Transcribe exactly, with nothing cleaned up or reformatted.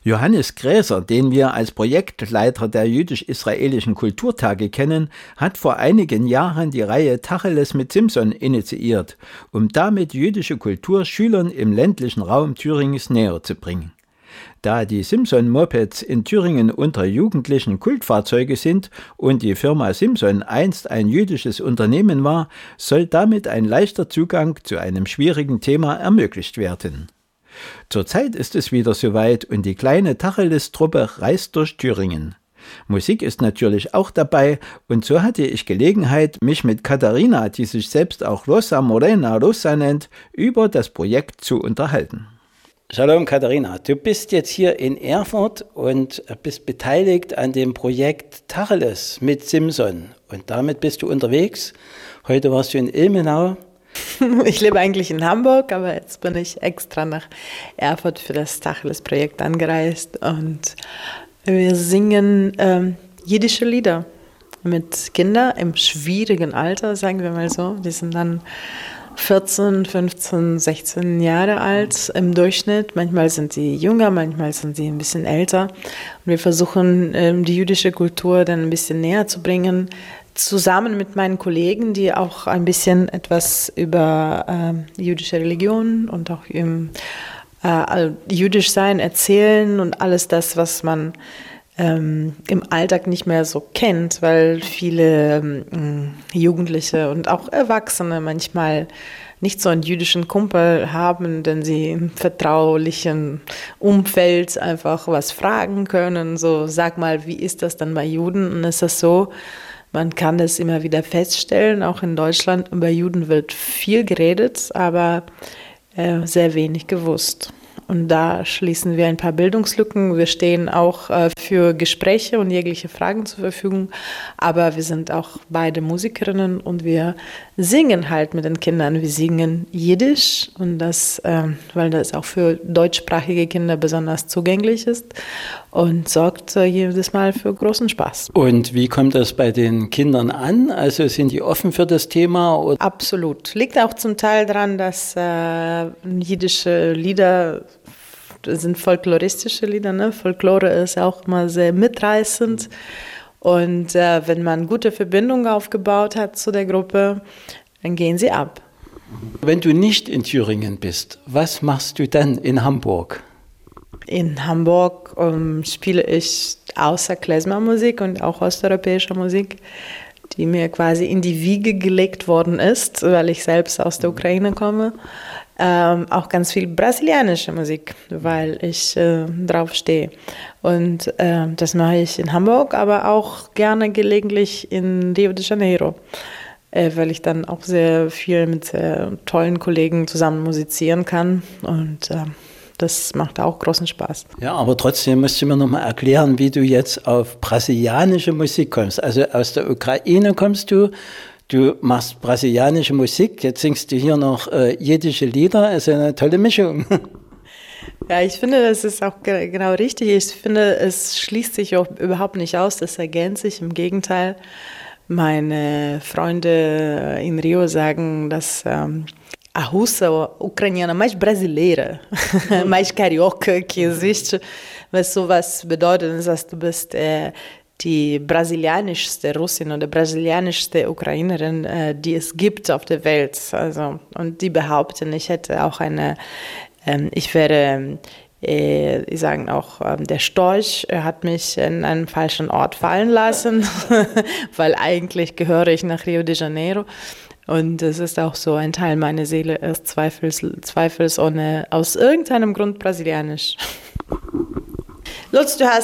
Johannes Gräser, den wir als Projektleiter der jüdisch-israelischen Kulturtage kennen, hat vor einigen Jahren die Reihe Tacheles mit Simson initiiert, um damit jüdische Kultur Schülern im ländlichen Raum Thüringens näher zu bringen. Da die Simson-Mopeds in Thüringen unter Jugendlichen Kultfahrzeuge sind und die Firma Simson einst ein jüdisches Unternehmen war, soll damit ein leichter Zugang zu einem schwierigen Thema ermöglicht werden. Zurzeit ist es wieder soweit und die kleine Tacheles-Truppe reist durch Thüringen. Musik ist natürlich auch dabei und so hatte ich Gelegenheit, mich mit Katharina, die sich selbst auch Rosa Morena Rosa nennt, über das Projekt zu unterhalten. Shalom Katharina, du bist jetzt hier in Erfurt und bist beteiligt an dem Projekt Tacheles mit Simson und damit bist du unterwegs. Heute warst du in Ilmenau. Ich lebe eigentlich in Hamburg, aber jetzt bin ich extra nach Erfurt für das Tacheles-Projekt angereist und wir singen ähm, jiddische Lieder mit Kindern im schwierigen Alter, sagen wir mal so. Die sind dann vierzehn, fünfzehn, sechzehn Jahre alt im Durchschnitt. Manchmal sind sie jünger, manchmal sind sie ein bisschen älter. Und wir versuchen, ähm, die jüdische Kultur dann ein bisschen näher zu bringen, zusammen mit meinen Kollegen, die auch ein bisschen etwas über äh, jüdische Religion und auch im äh, jüdisch sein erzählen und alles das, was man ähm, im Alltag nicht mehr so kennt, weil viele ähm, Jugendliche und auch Erwachsene manchmal nicht so einen jüdischen Kumpel haben, denn sie im vertraulichen Umfeld einfach was fragen können. So, sag mal, wie ist das dann bei Juden? Und ist das so? Man kann das immer wieder feststellen, auch in Deutschland, über Juden wird viel geredet, aber äh, sehr wenig gewusst. Und da schließen wir ein paar Bildungslücken. Wir stehen auch äh, für Gespräche und jegliche Fragen zur Verfügung. Aber wir sind auch beide Musikerinnen und wir singen halt mit den Kindern. Wir singen Jiddisch und das, äh, weil das auch für deutschsprachige Kinder besonders zugänglich ist und sorgt äh, jedes Mal für großen Spaß. Und wie kommt das bei den Kindern an? Also sind die offen für das Thema? Oder? Absolut. Liegt auch zum Teil daran, dass äh, jiddische Lieder Das sind folkloristische Lieder, ne? Folklore ist auch immer sehr mitreißend. Und äh, wenn man gute Verbindungen aufgebaut hat zu der Gruppe, dann gehen sie ab. Wenn du nicht in Thüringen bist, was machst du dann in Hamburg? In Hamburg ähm, spiele ich außer Klezmer-Musik und auch osteuropäischer Musik, die mir quasi in die Wiege gelegt worden ist, weil ich selbst aus der Ukraine komme. Ähm, auch ganz viel brasilianische Musik, weil ich äh, drauf stehe. Und äh, das mache ich in Hamburg, aber auch gerne gelegentlich in Rio de Janeiro, äh, weil ich dann auch sehr viel mit sehr tollen Kollegen zusammen musizieren kann. Und äh, das macht auch großen Spaß. Ja, aber trotzdem musst du mir noch mal erklären, wie du jetzt auf brasilianische Musik kommst. Also aus der Ukraine kommst du. Du machst brasilianische Musik, jetzt singst du hier noch äh, jiddische Lieder, ist eine tolle Mischung. Ja, ich finde, das ist auch ge- genau richtig. Ich finde, es schließt sich auch überhaupt nicht aus, das ergänzt sich. Im Gegenteil, meine Freunde in Rio sagen, dass ähm, a russa ucraniana mais brasileira, mais carioca que existe, was sowas bedeutet, ist, dass du bist äh, die brasilianischste Russin oder brasilianischste Ukrainerin, äh, die es gibt auf der Welt. Also, und die behaupten, ich hätte auch eine, ähm, ich wäre, äh, die sagen auch, ähm, der Storch hat mich in einen falschen Ort fallen lassen, weil eigentlich gehöre ich nach Rio de Janeiro. Und es ist auch so, ein Teil meiner Seele ist zweifels, zweifelsohne aus irgendeinem Grund brasilianisch. Lutz, du hast